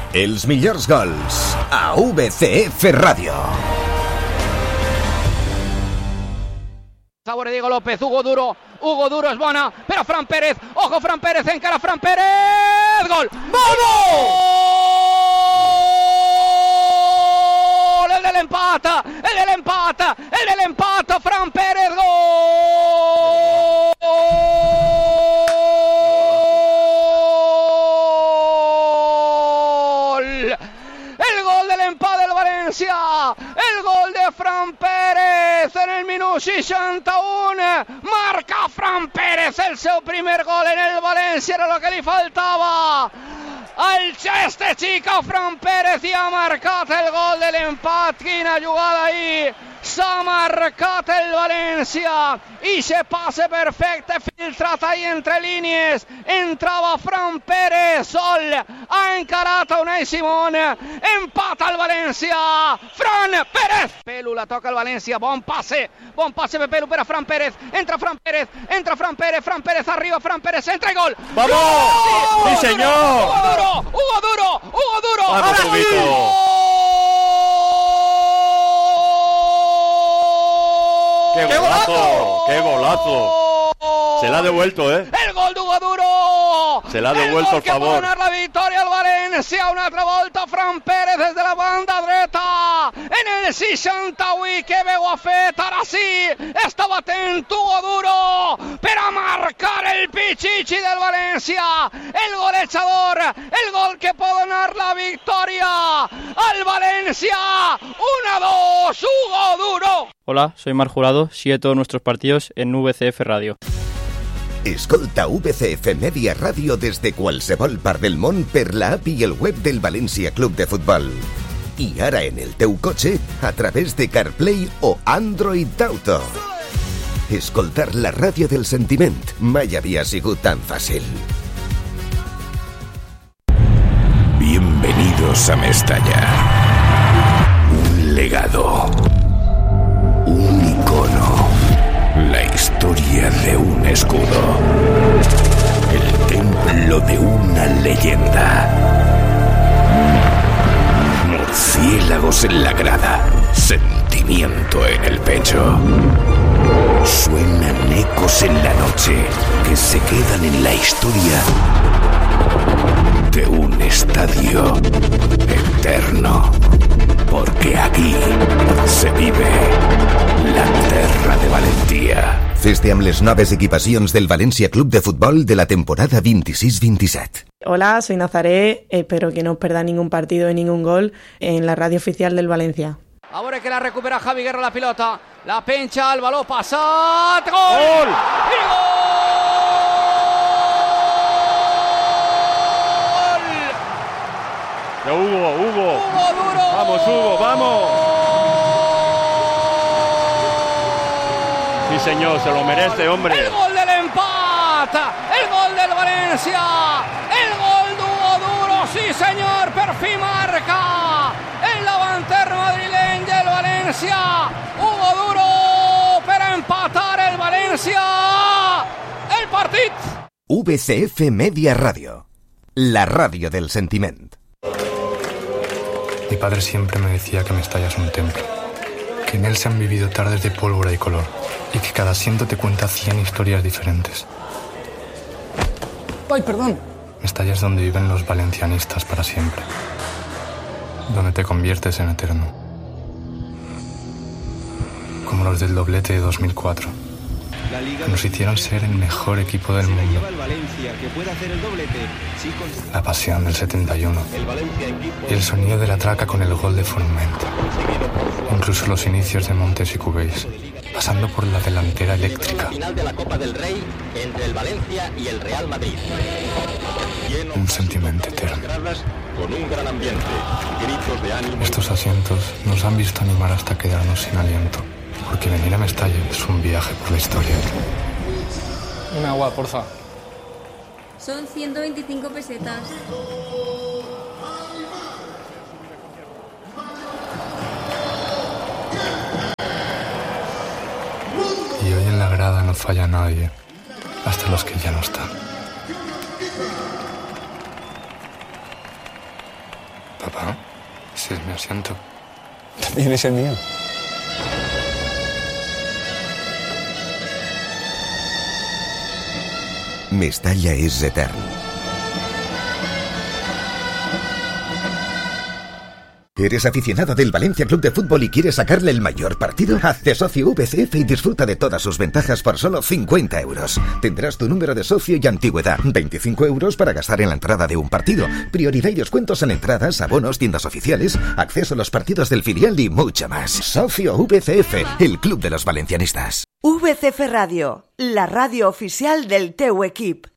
Els millors gols a VCF Ràdio. Favor de Diego López, Hugo Duro es bona, però Fran Pérez, ojo Fran Pérez, encara Fran Pérez, gol! ¡Vamos! El del empata, Fran Pérez, gol! El gol del empate del València, el gol de Fran Pérez en el minut 61, marca Fran Pérez el seu primer gol en el València, era lo que li faltava al este xico Fran Pérez i ha marcat el gol de l'empat. Quina jugada ahí, s'ha marcat el València i se passe perfecte, filtrat ahí entre línies, entrava Fran Pérez sol, ha encarat a Unai Simón, empata el València, Fran Pérez. Pelu la toca el València, bon passe per Pelu per a Fran Pérez, entra Fran Pérez, Fran Pérez arriba, Fran Pérez entra i gol. ¡Vamos! ¡Sí, señor! Hugo Duro. ¡Vamos, Huguito! ¡Qué golazo! Se la ha devuelto, ¿eh? El gol de Hugo Duro. Se la ha devuelto, el por favor. Que va a ganar la victoria al València. Una altra volta Fran Pérez des de la banda dreta. En el 68 que veu ha fet. Ara sí, estava atent Hugo Duro per a marcar el Pichichi del València. El golejador, el gol que pot donar la victòria al València. 1-2, Hugo Duro. Hola, soy Mar Jurado, sigue todos nuestros partidos en VCF Radio. Escolta VCF Media Ràdio des de qualsevol part del món per la app i el web del València Club de Futbol. I ara en el teu cotxe a través de CarPlay o Android Auto. Escoltar la ràdio del sentiment mai havia sigut tan fàcil. Bienvenidos a Mestalla. Un legado. Un icono. La historia de un escudo. El templo de una leyenda. Murciélagos en la grada. Sentimiento en el pecho. Suenan ecos en la noche que se quedan en la historia de un estadio eterno. Porque aquí se vive la terra de Valentía. Fes-te amb les noves equipacions del València Club de Futbol de la temporada 26-27. Hola, soy Nazaré, espero que no os perdáis ningún partido y ningún gol en la radio oficial del Valencia. Ahora que la recupera Javi Guerra la pilota, la pencha, el balón pasa, ¡gol! ¡Y gol! De Hugo Duro. Vamos, Hugo, vamos. Sí, señor, se lo merece, hombre. El gol del empate, el gol del València, el gol de Hugo Duro, sí señor, per fi marca el davanter madrileny del València, Hugo Duro per empatar el València, el partit. VCF Media Radio, la ràdio del sentiment. Mi padre siempre me decía que Mestalla es un templo, que en él se han vivido tardes de pólvora y color, y que cada asiento te cuenta 100 historias diferentes. ¡Ay, perdón! Mestalla es donde viven los valencianistas para siempre, donde te conviertes en eterno, como los del doblete de 2004. Nos hicieron ser el mejor equipo del mundo. La pasión del 71 y el sonido de la traca con el gol de Forment. Incluso los inicios de Montes y Cubéis, pasando por la delantera eléctrica. Un sentimiento eterno. Estos asientos nos han visto animar hasta quedarnos sin aliento. Porque venir a Mestalla es un viaje por la historia. Un agua, porfa. Son 125 pesetas. Y hoy en la grada no falla nadie, hasta los que ya no están. Papá, ese es mi asiento. También es el mío. Mestalla és etern. ¿Eres aficionado del Valencia Club de Fútbol y quieres sacarle el mayor partido? Hazte socio VCF y disfruta de todas sus ventajas por solo 50 euros. Tendrás tu número de socio y antigüedad. 25 euros para gastar en la entrada de un partido. Prioridad y descuentos en entradas, abonos, tiendas oficiales, acceso a los partidos del filial y mucho más. Socio VCF, el club de los valencianistas. VCF Radio, la radio oficial del teu equip.